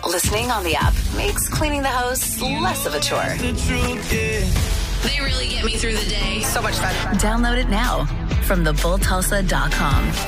Listening on the app makes cleaning the house less of a chore. They really get me through the day. So much fun. Download it now from thebulltulsa.com.